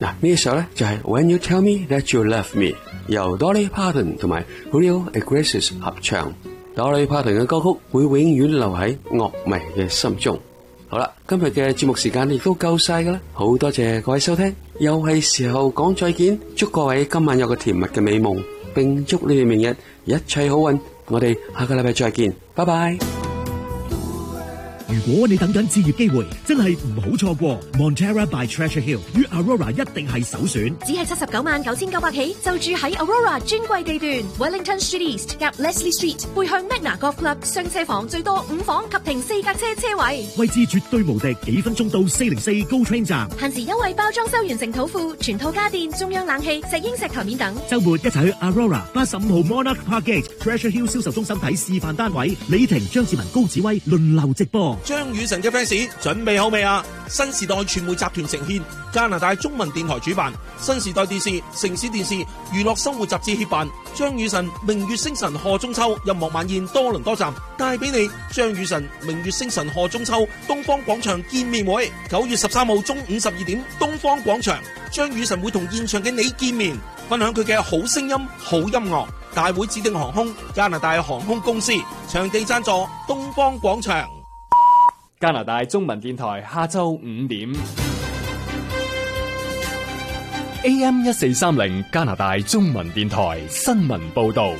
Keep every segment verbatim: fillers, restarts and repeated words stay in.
嗱，呢首咧就係 When You Tell Me That You Love Me， 由 Dolly Parton 同埋 Julio Iglesias 合唱。Dolly Parton 嘅歌曲會永遠留喺樂迷嘅心中。好啦，今日嘅節目時間亦都夠晒噶啦，好多謝各位收聽，又係時候講再見，祝各位今晚有個甜蜜嘅美夢，並祝你哋明日一切好運。我哋下個禮拜再見，拜拜。 如果你等緊置業機會，真係唔好錯過 Montera by Treasure Hill 與 Aurora 一定係首選。 只係七十九萬九千九百起，就住喺 Aurora 專櫃地段 Wellington Street East 夾 Leslie Street， 背向 Magna Golf Club， 雙車房最多五房及停四架車車位， 位置絕對無敵，幾分鐘到四零四 GO Train 站。 限時優惠包裝修完成土庫，全套家電、中央冷氣、石英石台面等。 週末一齊去 Aurora 八十五號 Monarch Park Gate Treasure Hill 銷售中心睇示範單位，李婷、張志文、高子威輪流直播。 張雨晨嘅 fans 準備好未啊？新時代傳媒集團呈獻，加拿大中文電台主辦，新時代電視、城市電視、娛樂生活雜誌協辦，張雨晨明月星辰賀中秋音樂晚宴多倫多站帶俾你張雨晨明月星辰賀中秋東方廣場見面會，九月十三號中午十二點東方廣場，張雨晨會同現場嘅你見面，分享佢嘅好聲音、好音樂。大會指定航空加拿大航空公司，場地贊助東方廣場。 加拿大中文電台下晝五點 A M 一四三零，加拿大中文電台新聞報道。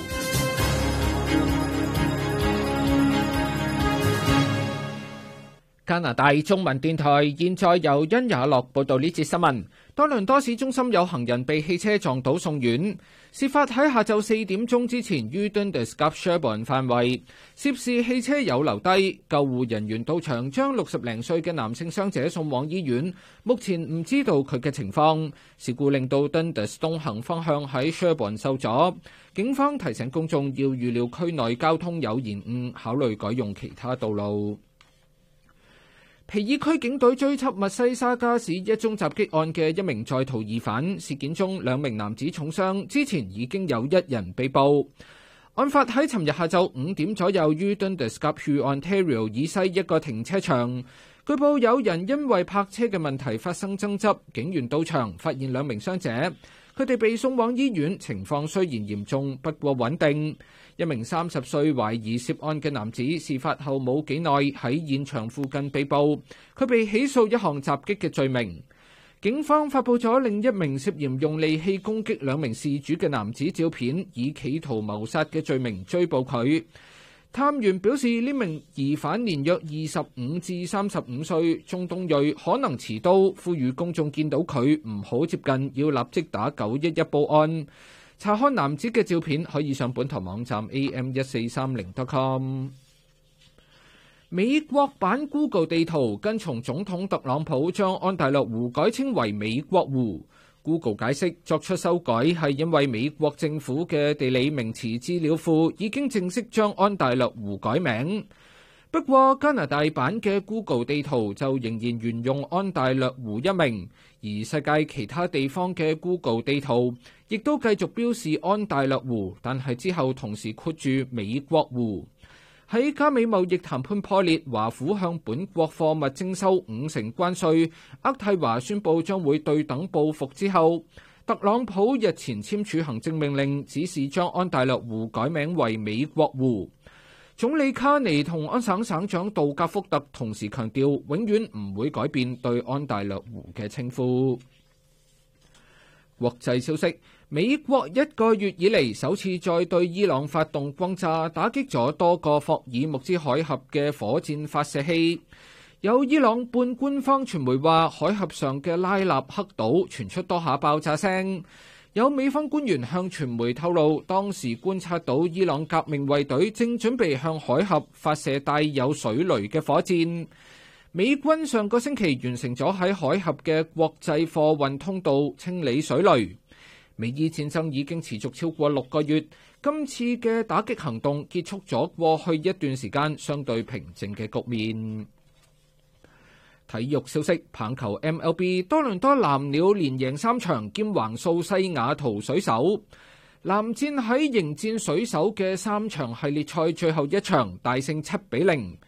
加拿大中文電台現在由殷雅樂報道呢節新聞。多倫多市中心有行人被汽車撞倒送院，事發喺下晝四點鐘之前於 Dundas 及 Sherbourne 範圍，涉事汽車有留低，救護人員到場將六十零歲嘅男性傷者送往醫院，目前唔知道佢嘅情況。事故令到 Dundas 東行方向喺 Sherbourne 受阻，警方提醒公眾要預料區內交通有延誤，考慮改用其他道路。皮爾區警隊追緝密西沙加市一宗襲擊案嘅一名在逃疑犯，事件中兩名男子重傷，之前已經有一人被捕。案發喺尋日下晝五點左右於 Dundas 及 Hurontario 以西一個停車場，據報有人因為泊車嘅問題發生爭執，警員到場發現兩名傷者，佢哋被送往醫院，情況雖然嚴重，不過穩定。一名三十歲懷疑涉案嘅男子，事發後冇幾耐喺現場附近被捕，佢被起訴一項襲擊嘅罪名。警方發佈咗另一名涉嫌用利器攻擊兩名事主嘅男子照片，以企圖謀殺嘅罪名追捕佢。探員表示，呢名疑犯年約二十五至三十五歲，中東裔，可能持刀，呼籲公眾見到佢唔好接近，要立即打九一一報案。查看男子嘅照片可以上本台網站 A M 一四三零 dot com。 美國版 Google 地圖跟從總統特朗普將安大略湖改稱為美國湖。Google 解釋作出修改係因為美國政府嘅地理名詞資料庫已經正式將安大略湖改名。不過加拿大版嘅 Google 地圖就仍然沿用安大略湖一名，而世界其他地方嘅 Google 地圖亦都繼續標示安大略湖，但係之後同時括住美國湖。喺加美貿易談判破裂，華府向本國貨物徵收五成關稅，渥太華宣布將會對等報復之後，特朗普日前簽署行政命令，指示將安大略湖改名為美國湖。總理卡尼同安省省長杜格福特同時強調，永遠唔會改變對安大略湖嘅稱呼。國際消息，美國一個月以嚟首次再對伊朗發動轟炸，打擊咗多個霍爾木茲海峽嘅火箭發射器。有伊朗半官方傳媒話，海峽上嘅拉納克島傳出多下爆炸聲。有美方官員向傳媒透露，當時觀察到伊朗革命衛隊正準備向海峽發射帶有水雷嘅火箭。美軍上個星期完成咗喺海峽嘅國際貨運通道清理水雷。美伊戰爭已經持續超過六個月，今次嘅打擊行動結束咗過去一段時間相對平靜嘅局面。體育消息，棒球 M L B 多倫多藍鳥連贏三場兼橫掃西雅圖水手。藍戰喺迎戰水手嘅三場系列賽最後一場大勝七比零。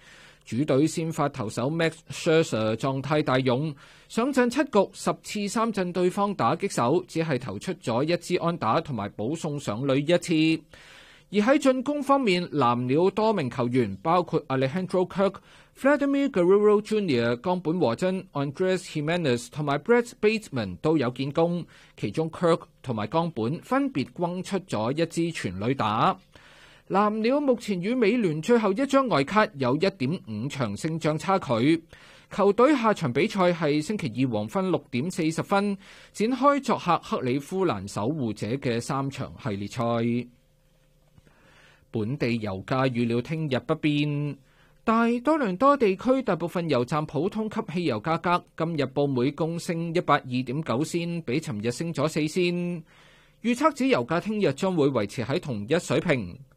主隊先發投手 Max Scherzer 狀態大勇，上陣七局十次三振對方打擊手，只係投出咗一支安打同埋保送上壘一次。而喺進攻方面，藍鳥多名球員包括 Alejandro Kirk、Vladimir Guerrero Junior、岡本和真、Andres Gimenez 同埋 Brett Bateman 都有建功，其中 Kirk 同埋岡本分別轟出咗一支全壘打。藍鳥目前與美聯最後一張外卡有 一點五 場勝仗差距，球隊下場比賽係星期二黃昏六點四十分展開作客克里夫蘭守護者嘅三場系列賽。本地油價預料聽日不變，大多倫多地區大部分油站普通級汽油價格今日報每公升一百二點九仙，比尋日升咗四仙。預測指油價聽日將會維持喺同一水平。